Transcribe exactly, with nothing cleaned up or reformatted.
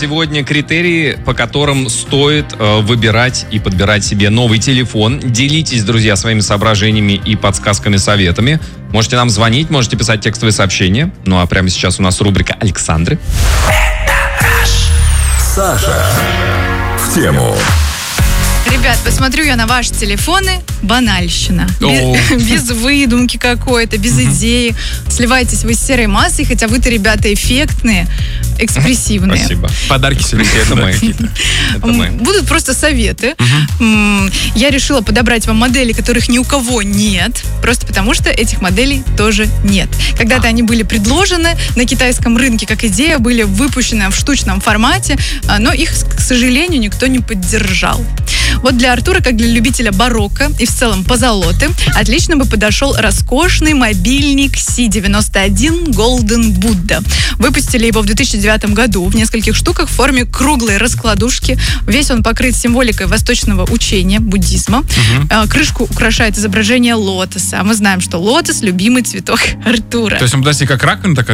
сегодня критерии, по которым стоит э, выбирать и подбирать себе новый телефон. Делитесь, друзья, своими соображениями и подсказками, советами. Можете нам звонить, можете писать текстовые сообщения. Ну а прямо сейчас у нас рубрика Александры. Саша в тему. Ребят, посмотрю я на ваши телефоны. Банальщина. Без, без выдумки какой-то, без идеи. Сливаетесь вы с серой массой, хотя вы-то, ребята, эффектные, экспрессивные. Спасибо. Подарки себе. Это мои. Это мои. Будут просто советы. М, Я решила подобрать вам модели, которых ни у кого нет. Просто потому, что этих моделей тоже нет. Когда-то они были предложены на китайском рынке как идея, были выпущены в штучном формате, а, но их, к сожалению, никто не поддержал. Вот для Артура, как для любителя барокко и в целом позолоты, отлично бы подошел роскошный мобильник си девяносто один Golden Buddha. Выпустили его в две тысячи девятом году в нескольких штуках в форме круглой раскладушки. Весь он покрыт символикой восточного учения, буддизма. Угу. Крышку украшает изображение лотоса. А мы знаем, что лотос — любимый цветок Артура. То есть он, подожди, как раковина такая?